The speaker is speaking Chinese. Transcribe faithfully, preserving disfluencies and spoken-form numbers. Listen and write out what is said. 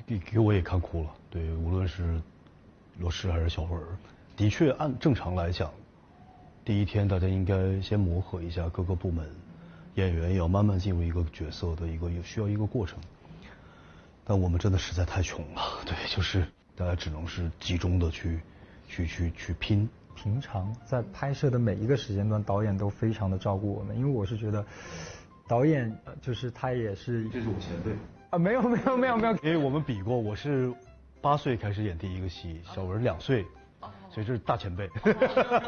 给给我也看哭了。对，无论是罗诗还是小文，的确按正常来讲，第一天大家应该先磨合一下各个部门，演员也要慢慢进入一个角色的一个需要一个过程。但我们真的实在太穷了，对，就是大家只能是集中的去去去去拼。 平常在拍摄的每一个时间段，导演都非常的照顾我们，因为我是觉得，导演就是他也是， 这是我前辈啊，没有没有没有没有， 因为我们比过，我是八岁开始演第一个戏，小文两岁，所以这是大前辈。